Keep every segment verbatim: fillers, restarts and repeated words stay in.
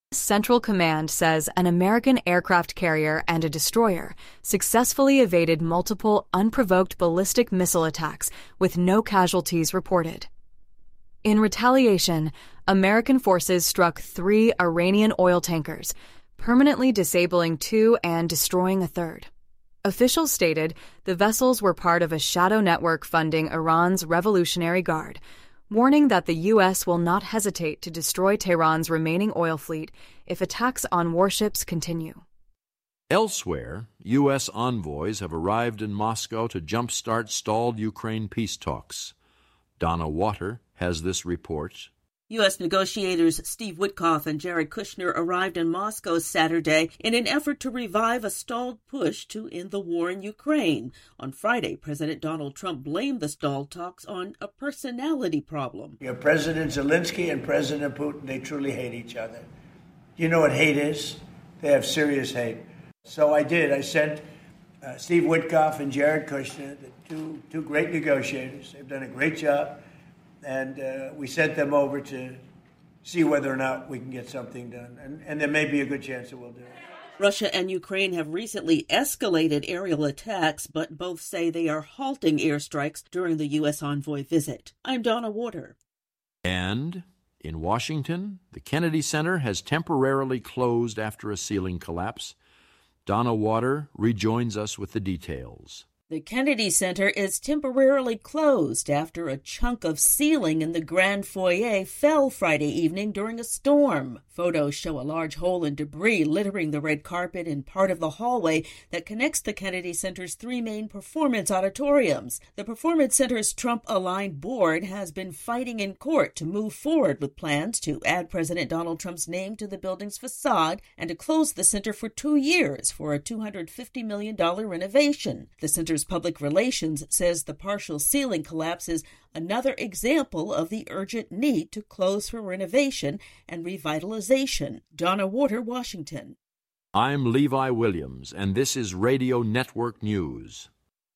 Central Command says an American aircraft carrier and a destroyer successfully evaded multiple unprovoked ballistic missile attacks with no casualties reported. In retaliation, American forces struck three Iranian oil tankers, permanently disabling two and destroying a third. Officials stated the vessels were part of a shadow network funding Iran's Revolutionary Guard, warning that the U S will not hesitate to destroy Tehran's remaining oil fleet if attacks on warships continue. Elsewhere, U S envoys have arrived in Moscow to jumpstart stalled Ukraine peace talks. Donna Water has this report. U S negotiators Steve Witkoff and Jared Kushner arrived in Moscow Saturday in an effort to revive a stalled push to end the war in Ukraine. On Friday, President Donald Trump blamed the stalled talks on a personality problem. You have President Zelensky and President Putin, they truly hate each other. You know what hate is? They have serious hate. So I did. I sent uh, Steve Witkoff and Jared Kushner, the two, two great negotiators. They've done a great job. And uh, we sent them over to see whether or not we can get something done. And, and there may be a good chance that we'll do it. Russia and Ukraine have recently escalated aerial attacks, but both say they are halting airstrikes during the U S envoy visit. I'm Donna Water. And in Washington, the Kennedy Center has temporarily closed after a ceiling collapse. Donna Water rejoins us with the details. The Kennedy Center is temporarily closed after a chunk of ceiling in the grand foyer fell Friday evening during a storm. Photos show a large hole in debris littering the red carpet and part of the hallway that connects the Kennedy Center's three main performance auditoriums. The Performance Center's Trump-aligned board has been fighting in court to move forward with plans to add President Donald Trump's name to the building's facade and to close the center for two years for a two hundred fifty million dollars renovation. The center Public Relations says the partial ceiling collapse is another example of the urgent need to close for renovation and revitalization. Donna Water, Washington. I'm Levi Williams, and this is Radio Network News.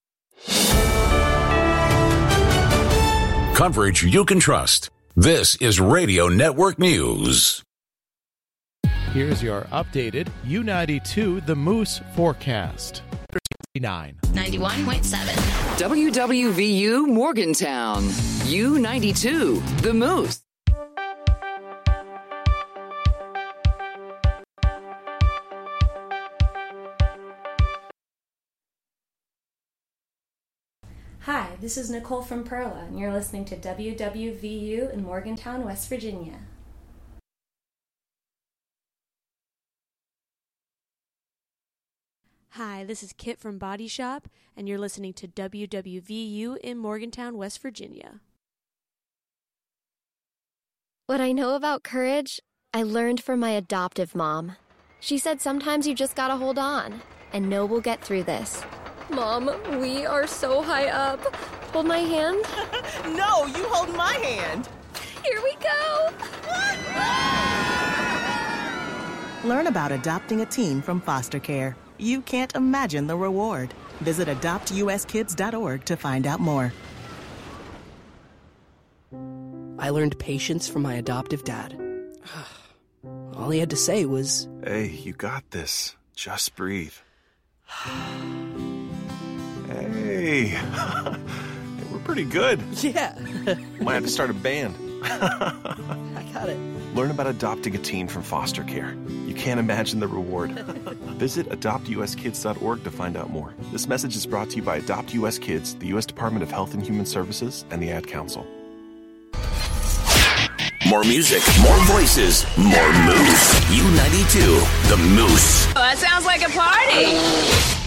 Coverage you can trust. This is Radio Network News. Here's your updated U ninety-two The Moose forecast. ninety-one point seven W W V U Morgantown, U ninety-two, The Moose. Hi, this is Nicole from Perla, and you're listening to W W V U in Morgantown, West Virginia. Hi, this is Kit from Body Shop, and you're listening to W W V U in Morgantown, West Virginia. What I know about courage, I learned from my adoptive mom. She said sometimes you just gotta hold on and know we'll get through this. Mom, we are so high up. Hold my hand. No, you hold my hand. Here we go. Learn about adopting a teen from foster care. You can't imagine the reward. Visit adopt U S kids dot org to find out more. I learned patience from my adoptive dad. All he had to say was, "Hey, you got this. Just breathe." Hey, we're pretty good. Yeah. Might have to start a band. I got it. Learn about adopting a teen from foster care. You can't imagine the reward. Visit adopt U S kids dot org to find out more. This message is brought to you by Adopt U S Kids, the U S Department of Health and Human Services, and the Ad Council. More music, more voices, more Moose. U ninety-two, The Moose. Oh, that sounds like a party.